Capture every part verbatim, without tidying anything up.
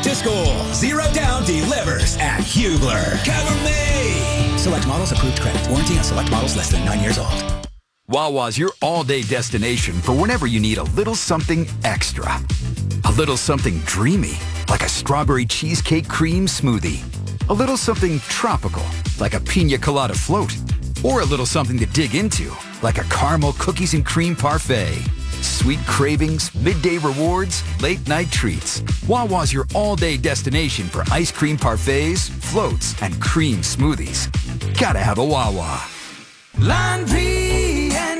to school. Zero down delivers at Hugler. Cover me. Select models approved credit. Warranty on select models less than nine years old. Wawa's your all-day destination for whenever you need a little something extra. A little something dreamy, like a strawberry cheesecake cream smoothie. A little something tropical, like a pina colada float. Or a little something to dig into, like a caramel cookies and cream parfait. Sweet cravings, midday rewards, late-night treats. Wawa's your all-day destination for ice cream parfaits, floats, and cream smoothies. Gotta have a Wawa. Laundry and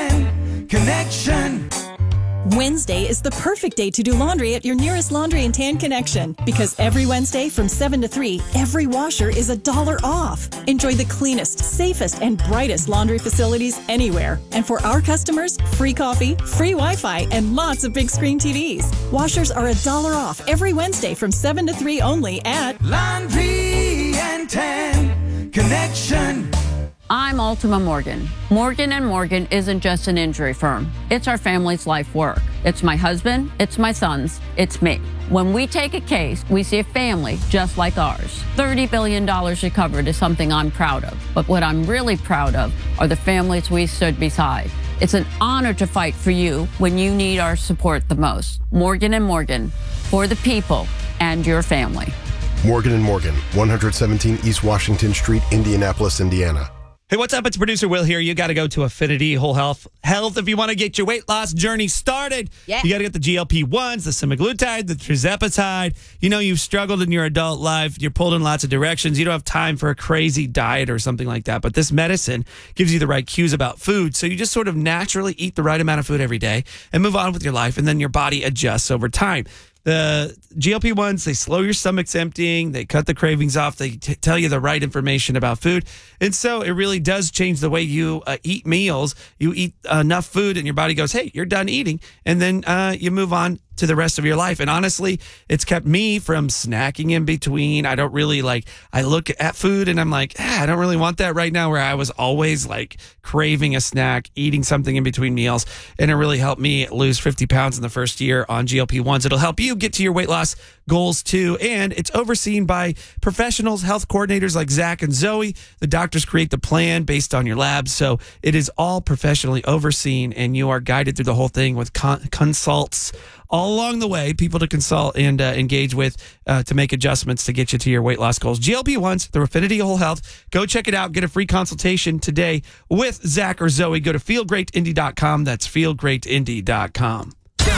Tan Connection. Wednesday is the perfect day to do laundry at your nearest Laundry and Tan Connection, because every Wednesday from seven to three, every washer is a dollar off. Enjoy the cleanest, safest, and brightest laundry facilities anywhere. And for our customers, free coffee, free Wi-Fi, and lots of big screen T Vs. Washers are a dollar off every Wednesday from seven to three only at Laundry and Tan Connection. I'm Ultima Morgan. Morgan and Morgan isn't just an injury firm. It's our family's life work. It's my husband, it's my sons, it's me. When we take a case, we see a family just like ours. thirty billion dollars recovered is something I'm proud of. But what I'm really proud of are the families we stood beside. It's an honor to fight for you when you need our support the most. Morgan and Morgan, for the people and your family. Morgan and Morgan, one seventeen East Washington Street, Indianapolis, Indiana. Hey, what's up? It's producer Will here. You got to go to Affinity Whole Health Health if you want to get your weight loss journey started. Yeah. You got to get the G L P ones, the semaglutide, the tirzepatide. You know, you've struggled in your adult life. You're pulled in lots of directions. You don't have time for a crazy diet or something like that. But this medicine gives you the right cues about food. So you just sort of naturally eat the right amount of food every day and move on with your life. And then your body adjusts over time. The G L P ones, they slow your stomach's emptying. They cut the cravings off. They t- tell you the right information about food. And so it really does change the way you uh, eat meals. You eat enough food and your body goes, hey, you're done eating. And then uh, you move on to the rest of your life. And honestly, it's kept me from snacking in between. I don't really like, I look at food and I'm like, ah, I don't really want that right now, where I was always like craving a snack, eating something in between meals. And it really helped me lose fifty pounds in the first year on G L P ones. It'll help you get to your weight loss goals too. And it's overseen by professionals, health coordinators like Zach and Zoe. The doctors create the plan based on your labs. So it is all professionally overseen and you are guided through the whole thing with con- consults all along the way, people to consult and uh, engage with uh, to make adjustments to get you to your weight loss goals. G L P ones, through Affinity Whole Health. Go check it out. Get a free consultation today with Zach or Zoe. Go to feel great indy dot com. That's feel great indy dot com.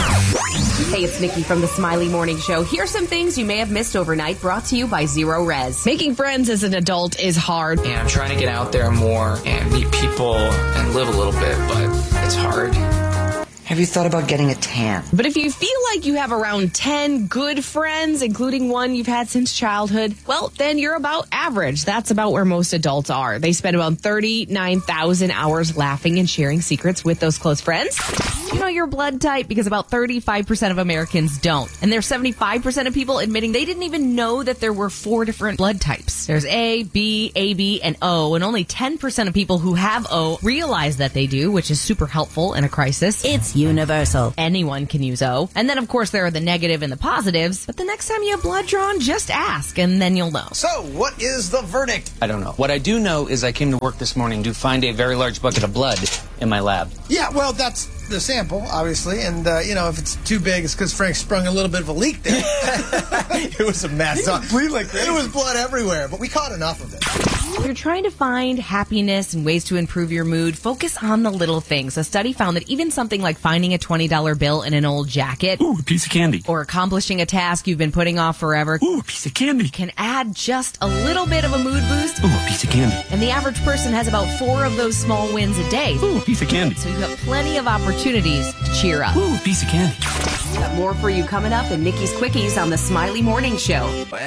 Hey, it's Nikki from the Smiley Morning Show. Here's some things you may have missed overnight, brought to you by Zero Res. Making friends as an adult is hard. And I'm trying to get out there more and meet people and live a little bit, but it's hard. Have you thought about getting a tan? But if you feel like you have around ten good friends, including one you've had since childhood, well, then you're about average. That's about where most adults are. They spend about thirty-nine thousand hours laughing and sharing secrets with those close friends. You know your blood type, because about thirty-five percent of Americans don't. And there's seventy-five percent of people admitting they didn't even know that there were four different blood types. There's A, B, A B, and O, and only ten percent of people who have O realize that they do, which is super helpful in a crisis. It's universal. Anyone can use O. And then, of course, there are the negative and the positives. But the next time you have blood drawn, just ask, and then you'll know. So, what is the verdict? I don't know. What I do know is I came to work this morning to find a very large bucket of blood in my lab. Yeah, well, that's the sample, obviously. And, uh, you know, if it's too big, it's because Frank sprung a little bit of a leak there. It was a mess. Bleed like It was blood everywhere, but we caught enough of it. If you're trying to find happiness and ways to improve your mood, focus on the little things. A study found that even something like finding a twenty dollar bill in an old jacket, ooh, a piece of candy, or accomplishing a task you've been putting off forever, ooh, a piece of candy, can add just a little bit of a mood boost. Ooh, a piece of candy. And the average person has about four of those small wins a day. Ooh, a piece of candy. So you have plenty of opportunities to cheer up. Ooh, a piece of candy. Got more for you coming up in Nikki's Quickies on the Smiley Morning Show.